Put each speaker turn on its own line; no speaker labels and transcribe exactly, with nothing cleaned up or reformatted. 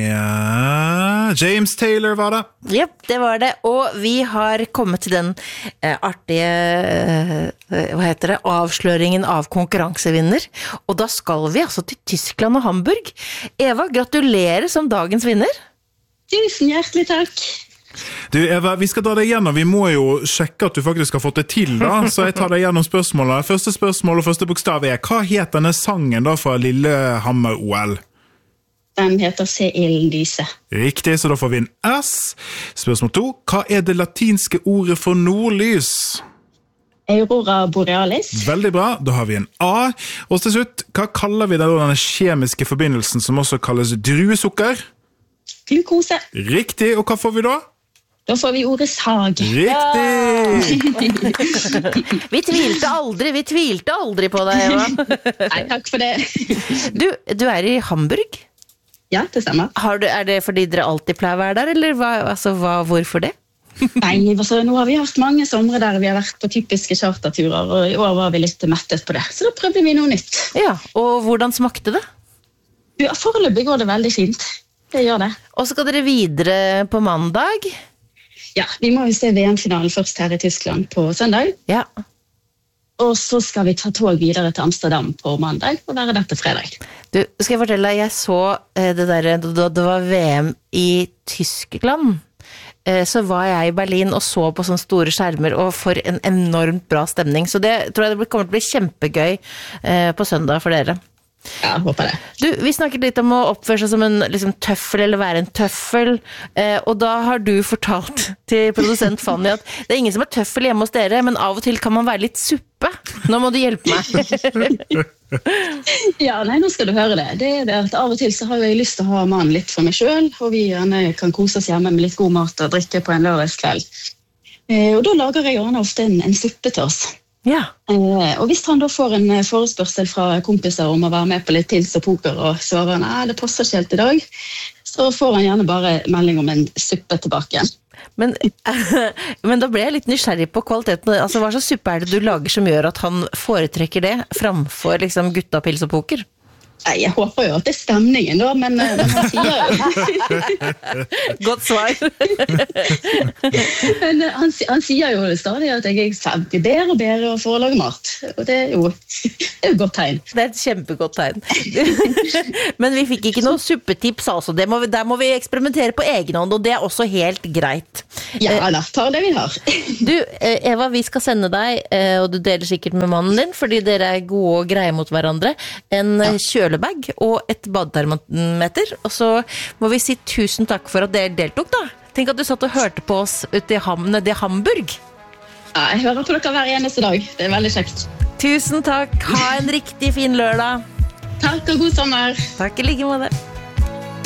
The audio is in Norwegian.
Ja, James Taylor var det.
Jep, det var det. Og vi har kommet til den eh, artige, eh, hva heter det, avsløringen av konkurransevinner. Og da skal vi altså til Tyskland og Hamburg. Eva, gratulerer som dagens vinner.
Tusen hjertelig takk.
Du, Eva, vi skal ta deg gjennom. Vi må jo sjekke at du faktisk har fått det til, da. Så jeg tar deg gjennom spørsmålet. Første spørsmål og første bokstav er, hva heter denne sangen da fra Lillehammer-O L?
Den heter Se ilden lyse.
Riktig, så da får vi en S. Spørsmål to, hva er det latinske ordet for nordlys?
Aurora borealis.
Veldig bra, da har vi en A. Og til slutt, hva kaller vi denne kjemiske forbindelsen som også kalles druesukker?
Glukose.
Riktig, og hva får vi da?
Da får vi ordet sag.
Riktig!
Vi tvilte aldri, vi tvilte aldri på deg, Eva.
Nei, takk for det.
Du, du er i Hamburg?
Ja, det stemmer.
Har du, er det fordi dere alltid pleier å være der, eller hva, altså, hva, hvorfor det?
Nei, altså, nå har vi hatt mange somre der vi har vært på typiske charterturer, og i år var vi litt mettet på det. Så da prøvde vi noe nytt.
Ja, og hvordan smakte det?
Ja, foreløpig går det veldig fint. Det gjør det.
Og så skal dere videre på mandag?
Ja, vi må jo se V M-finalen først her i Tyskland på søndag.
Ja.
Og så skal vi ta tog videre til Amsterdam på mandag og være der til fredag.
Du, skal jeg fortelle deg, jeg så det der, da det var V M i Tyskland, så var jeg i Berlin og så på sånne store skjermer, og for en enormt bra stemning. Så det tror jeg det kommer til å bli kjempegøy på søndag for dere.
Ja, håper det.
Du, vi snakket litt om å oppføre seg som en liksom, tøffel, eller være en tøffel, eh, og da har du fortalt til produsent Fanny at det er ingen som er tøffel hjemme hos dere, men av og til kan man være litt suppe. Nå må du hjelpe meg.
Ja, nei, nå skal du høre det. Det er det at av og til så har jeg lyst til å ha mannen litt for meg selv, og vi gjerne kan kose oss hjemme med litt god mat og drikke på en lørdagskveld. Eh, og da lager jeg gjerne ofte en, en suppe til oss.
Ja.
Eh, og hvis han da får en forespørsel fra kompiser om å være med på litt tils og poker og svarer, nei, det passer ikke helt i dag, så får han gjerne bare melding om en suppe tilbake.
Men, men da ble jeg litt nysgjerrig på kvaliteten. Altså, hva slags suppe er det du lager som gjør at han foretrekker det framfor liksom, gutta, pils og poker?
Nei, jeg håper jo at det er stemningen da, men, men han sier jo...
Godt svar.
men han, han sier jo stadig at jeg er bedre og bedre for å lage mat. Og det er jo, det er jo et godt tegn.
Det er et kjempegodt tegn. Men vi fikk ikke noe suppetips, altså. Det må vi, der må vi eksperimentere på egen hånd, og det er også helt greit.
Ja, da tar det vi har.
Du, Eva, vi skal sende deg, og du deler sikkert med mannen din, fordi dere er gode og greie mot hverandre, en ja. kjølebag og et badetermometer, og så må vi si tusen takk for at dere deltok da. Tenk at du satt og hørte på oss ute i, Ham, i Hamburg.
Ja, jeg hører på dere hver eneste dag. Det er veldig kjekt.
Tusen takk. Ha en riktig fin lørdag.
Takk og god sommer.
Takk i like måte.